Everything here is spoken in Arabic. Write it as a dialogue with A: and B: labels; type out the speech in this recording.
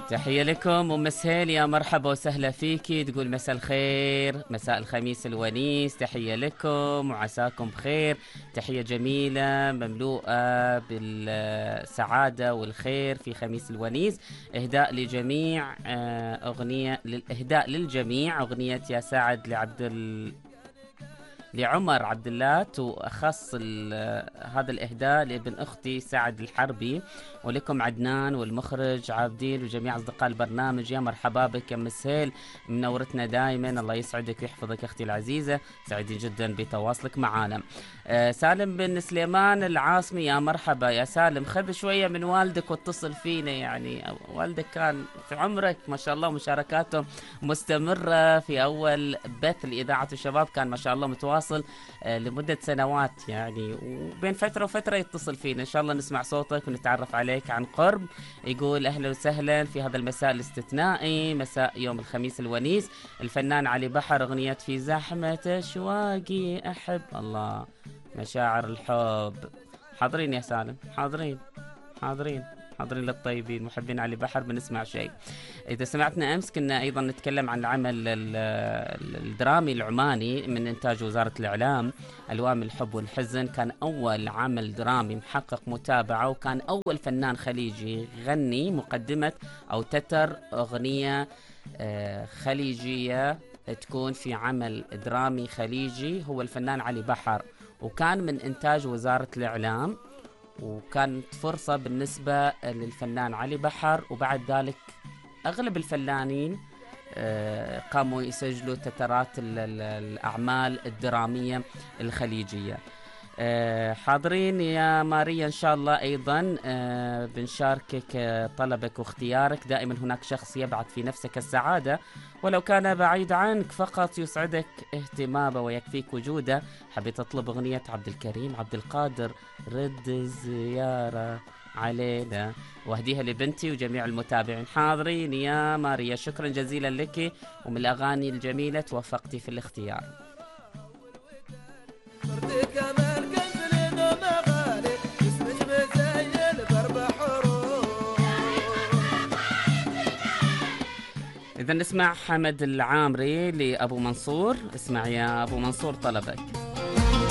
A: تحية لكم أم سهيل، يا مرحبا وسهلا فيكي. تقول مساء الخير، مساء الخميس الونيس، تحية لكم وعساكم بخير. تحية جميلة مملوءة بالسعادة والخير في خميس الونيس. إهداء لجميع أغنية إهداء للجميع أغنية يا سعد لعمر عبد الله، وأخص هذا الإهداء لابن أختي سعد الحربي، ولكم عدنان والمخرج عابدين وجميع أصدقاء البرنامج. يا مرحبا بك يا مسهيل، منورتنا دائما. الله يسعدك ويحفظك أختي العزيزة، سعيدين جدا بتواصلك معنا. سالم بن سليمان العاصمي، يا مرحبا يا سالم. خذ شوية من والدك واتصل فينا، يعني والدك كان في عمرك ما شاء الله مشاركاته مستمرة في أول بث لإذاعة الشباب، كان ما شاء الله متواصل لمدة سنوات يعني، وبين فترة وفترة يتصل فينا. إن شاء الله نسمع صوتك ونتعرف عليك عن قرب. يقول أهلا وسهلا في هذا المساء الاستثنائي، مساء يوم الخميس الونيس. الفنان علي بحر، أغنية في زحمة أشواقي أحب. الله، مشاعر الحب. حاضرين يا سالم، حاضرين حاضرين حاضرين للطيبين محبين علي بحر، بنسمع شيء. إذا سمعتنا أمس كنا أيضا نتكلم عن العمل الدرامي العماني من إنتاج وزارة الإعلام، ألوام الحب والحزن. كان أول عمل درامي محقق متابعة، وكان أول فنان خليجي غني مقدمة أو تتر أغنية خليجية تكون في عمل درامي خليجي، هو الفنان علي بحر، وكان من إنتاج وزارة الإعلام. وكانت فرصة بالنسبة للفنان علي بحر، وبعد ذلك أغلب الفنانين قاموا يسجلوا تترات الأعمال الدرامية الخليجية. حاضرين يا ماريا، إن شاء الله أيضا بنشاركك طلبك واختيارك. دائما هناك شخص يبعث في نفسك السعادة ولو كان بعيد عنك، فقط يسعدك اهتمامه ويكفيك وجوده. حبيت أطلب أغنية عبد الكريم عبد القادر، رد الزيارة علينا، واهديها لبنتي وجميع المتابعين. حاضرين يا ماريا، شكرا جزيلا لك، ومن الأغاني الجميلة توفقتي في الاختيار. إذا نسمع حمد العامري لأبو منصور. اسمع يا أبو منصور طلبك.